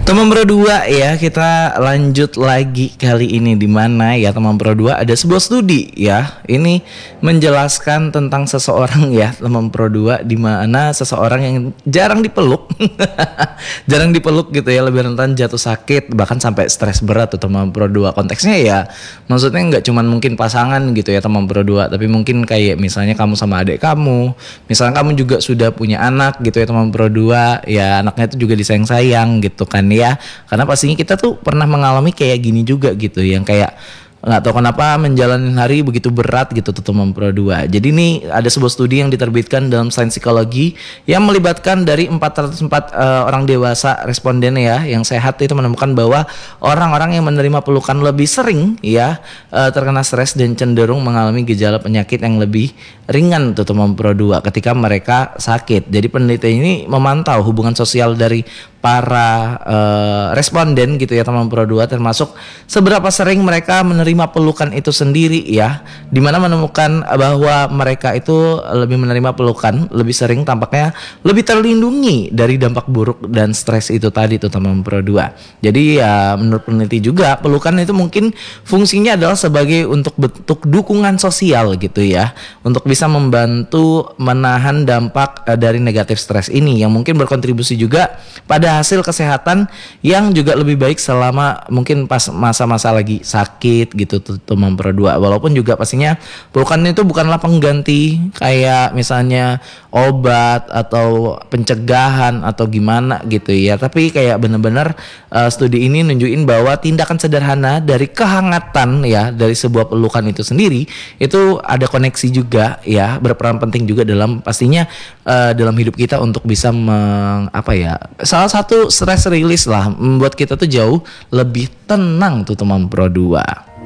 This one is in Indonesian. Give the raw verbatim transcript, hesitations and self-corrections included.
Teman Pro dua ya, kita lanjut lagi kali ini di mana ya teman Pro dua ada sebuah studi ya. Ini menjelaskan tentang seseorang ya teman Pro dua, di mana seseorang yang jarang dipeluk. Jarang dipeluk gitu ya, lebih rentan jatuh sakit bahkan sampai stres berat tuh teman Pro dua. Konteksnya ya maksudnya nggak cuman mungkin pasangan gitu ya teman Pro dua, tapi mungkin kayak misalnya kamu sama adik kamu, misalnya kamu juga sudah punya anak gitu ya teman Pro dua, ya anaknya itu juga disayang-sayang gitu kan ya, karena pastinya kita tuh pernah mengalami kayak gini juga gitu, yang kayak nggak tahu kenapa menjalani hari begitu berat gitu tuh teman Pro dua. Jadi ini ada sebuah studi yang diterbitkan dalam Science Psychology yang melibatkan dari empat ratus empat uh, orang dewasa responden ya yang sehat, itu menemukan bahwa orang-orang yang menerima pelukan lebih sering ya uh, terkena stres dan cenderung mengalami gejala penyakit yang lebih ringan tuh teman Pro dua ketika mereka sakit. Jadi penelitian ini memantau hubungan sosial dari para uh, responden gitu ya teman Pro dua, termasuk seberapa sering mereka menerima pelukan itu sendiri ya, dimana menemukan bahwa mereka itu lebih menerima pelukan lebih sering, tampaknya lebih terlindungi dari dampak buruk dan stres itu tadi tuh teman Pro dua. Jadi ya menurut peneliti juga pelukan itu mungkin fungsinya adalah sebagai untuk bentuk dukungan sosial gitu ya, untuk bisa membantu menahan dampak uh, dari negatif stres ini, yang mungkin berkontribusi juga pada hasil kesehatan yang juga lebih baik selama mungkin pas masa-masa lagi sakit gitu tuh teman Pro dua. Walaupun juga pastinya pelukan itu bukanlah pengganti kayak misalnya obat atau pencegahan atau gimana gitu ya, tapi kayak bener-bener uh, studi ini nunjukin bahwa tindakan sederhana dari kehangatan ya dari sebuah pelukan itu sendiri itu ada koneksi juga ya, berperan penting juga dalam pastinya uh, dalam hidup kita untuk bisa meng, apa ya, salah satu stress release lah, membuat kita tuh jauh lebih tenang tuh teman Pro dua.